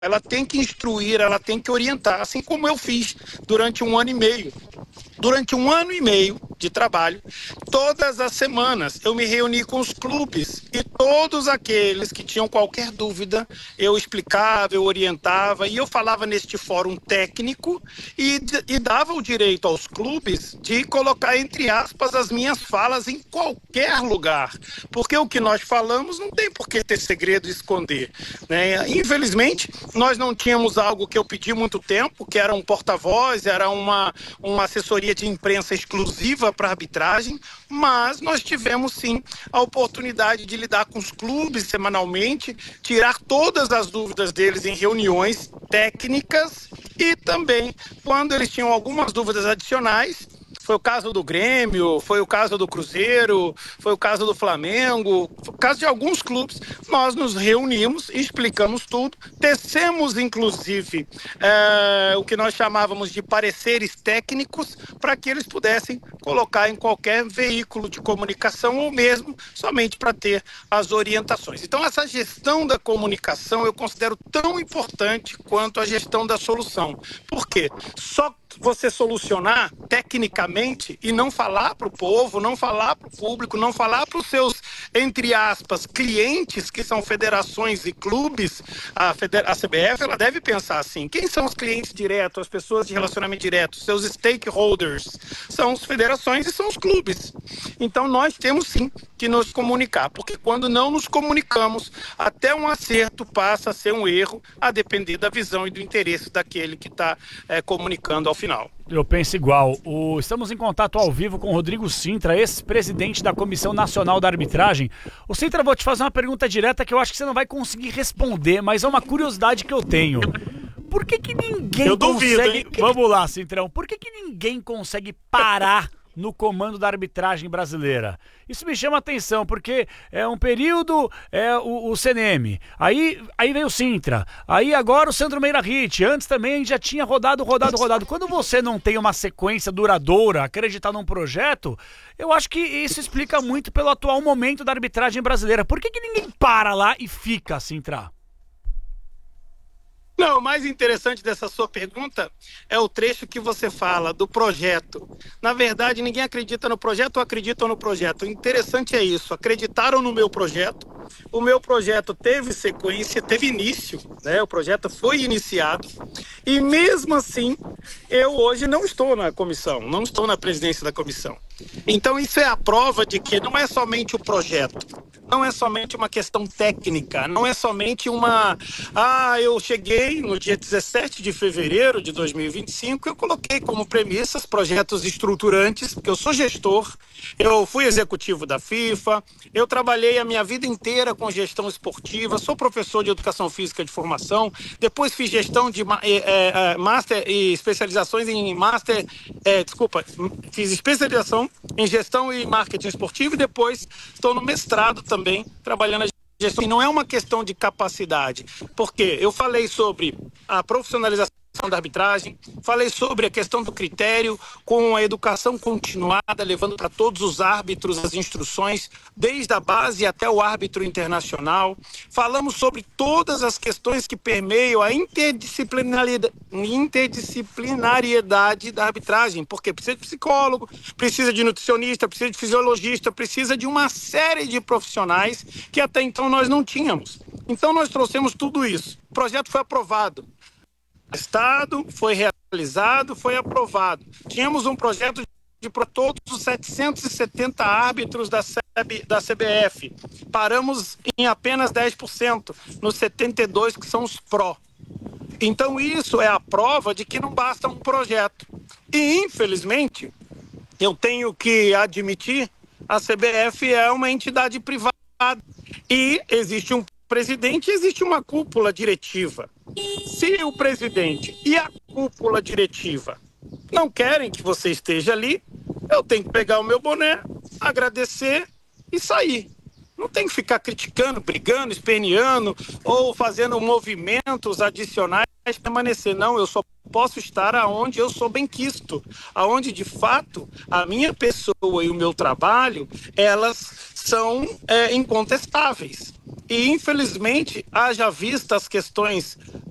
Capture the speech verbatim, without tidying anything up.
ela tem que instruir, ela tem que orientar, assim como eu fiz durante um ano e meio. Durante um ano e meio de trabalho, todas as semanas eu me reuni com os clubes e todos aqueles que tinham qualquer dúvida, eu explicava, eu orientava e eu falava neste fórum técnico e, e dava o direito aos clubes de colocar, entre aspas, as minhas falas em qualquer lugar, porque o que nós falamos não tem por que ter segredo e esconder, né? Infelizmente, nós não tínhamos algo que eu pedi muito tempo, que era um porta-voz, era uma, uma assessoria de imprensa exclusiva para arbitragem, mas nós tivemos sim a oportunidade de lidar com os clubes semanalmente, tirar todas as dúvidas deles em reuniões técnicas e também quando eles tinham algumas dúvidas adicionais. Foi o caso do Grêmio, foi o caso do Cruzeiro, foi o caso do Flamengo, foi o caso de alguns clubes. Nós nos reunimos, explicamos tudo, tecemos inclusive é, o que nós chamávamos de pareceres técnicos para que eles pudessem colocar em qualquer veículo de comunicação ou mesmo somente para ter as orientações. Então essa gestão da comunicação eu considero tão importante quanto a gestão da solução. Por quê? Só você solucionar tecnicamente e não falar para o povo, não falar para o público, não falar para os seus, entre aspas, clientes, que são federações e clubes, a, feder- a C B F, ela deve pensar assim, quem são os clientes diretos, as pessoas de relacionamento direto, seus stakeholders? São as federações e são os clubes. Então nós temos sim que nos comunicar, porque quando não nos comunicamos, até um acerto passa a ser um erro, a depender da visão e do interesse daquele que está é, comunicando ao final. Eu penso igual. O... Estamos em contato ao vivo com o Rodrigo Cintra, ex-presidente da Comissão Nacional da Arbitragem. O Cintra, vou te fazer uma pergunta direta que eu acho que você não vai conseguir responder, mas é uma curiosidade que eu tenho. Por que que ninguém eu duvido, consegue... hein? Vamos lá, Cintrão. Por que que ninguém consegue parar no comando da arbitragem brasileira? Isso me chama a atenção, porque é um período, é o, o C N M, aí, aí veio o Cintra, aí agora o Sandro Meirahit, antes também já tinha rodado, rodado, rodado. Quando você não tem uma sequência duradoura, acreditar num projeto, eu acho que isso explica muito pelo atual momento da arbitragem brasileira. Por que que ninguém para lá e fica, Cintra? Não, o mais interessante dessa sua pergunta é o trecho que você fala do projeto. Na verdade, ninguém acredita no projeto ou acreditam no projeto. O interessante é isso, acreditaram no meu projeto. O meu projeto teve sequência, teve início, né? O projeto foi iniciado e mesmo assim eu hoje não estou na comissão, não estou na presidência da comissão. Então isso é a prova de que não é somente o projeto, não é somente uma questão técnica, não é somente uma... Ah, eu cheguei no dia dezessete de fevereiro de dois mil e vinte e cinco, eu coloquei como premissas projetos estruturantes, porque eu sou gestor, eu fui executivo da FIFA, eu trabalhei a minha vida inteira com gestão esportiva, sou professor de educação física de formação, depois fiz gestão de é, é, master e especializações em master, é, desculpa, fiz especialização em gestão e marketing esportivo e depois estou no mestrado também, trabalhando a gestão. E não é uma questão de capacidade, porque eu falei sobre a profissionalização da arbitragem, falei sobre a questão do critério com a educação continuada, levando para todos os árbitros as instruções, desde a base até o árbitro internacional. Falamos sobre todas as questões que permeiam a interdisciplinariedade, interdisciplinariedade da arbitragem, porque precisa de psicólogo, precisa de nutricionista, precisa de fisiologista, precisa de uma série de profissionais que até então nós não tínhamos. Então nós trouxemos tudo isso. O projeto foi aprovado. Estado, foi realizado, foi aprovado. Tínhamos um projeto de para todos os setecentos e setenta árbitros da, C B, da C B F. Paramos em apenas dez por cento, nos setenta e dois por cento que são os pró. Então isso é a prova de que não basta um projeto. E infelizmente, eu tenho que admitir, a C B F é uma entidade privada e existe um presidente, existe uma cúpula diretiva. Se o presidente e a cúpula diretiva não querem que você esteja ali, eu tenho que pegar o meu boné, agradecer e sair. Não tem que ficar criticando, brigando, esperneando ou fazendo movimentos adicionais para permanecer. Não, eu só posso estar aonde eu sou benquisto, aonde de fato a minha pessoa e o meu trabalho, elas são é, incontestáveis. E infelizmente, haja vista as questões